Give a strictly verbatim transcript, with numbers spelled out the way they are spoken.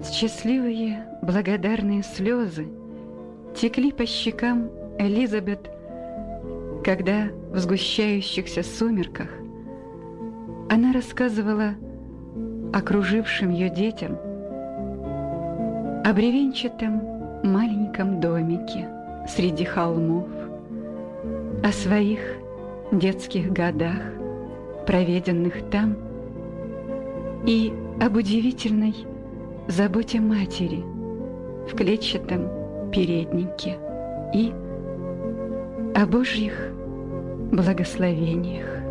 Счастливые, благодарные слезы текли по щекам Элизабет, когда в сгущающихся сумерках она рассказывала окружившим ее детям о бревенчатом маленьком домике среди холмов, о своих детских годах, проведенных там, и об удивительной заботе матери в клетчатом переднике и о Божьих благословениях.